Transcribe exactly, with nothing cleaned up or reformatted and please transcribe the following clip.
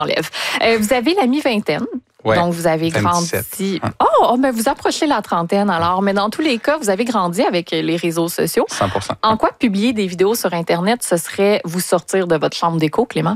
enlève. Euh, vous avez la mi-vingtaine. Ouais, donc, vous avez vingt-sept. grandi. Oh, oh, mais vous approchez la trentaine alors. Mais dans tous les cas, vous avez grandi avec les réseaux sociaux. cent pour cent. En quoi publier des vidéos sur Internet, ce serait vous sortir de votre chambre d'écho, Clément?